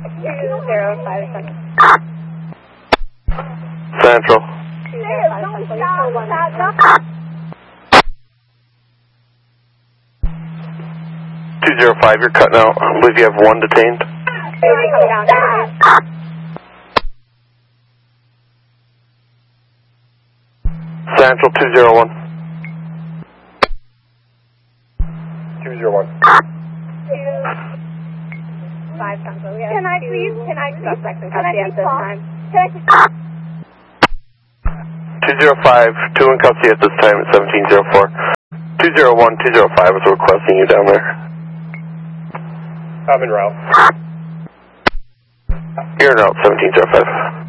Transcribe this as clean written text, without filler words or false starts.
Central. 205, you're cutting out. I believe you have one detained. Central 201. 201. Can I please talk? 205, 2 in custody at this time at 1704. 201, 205 is requesting you down there. I'm en route. You're en route, 1705.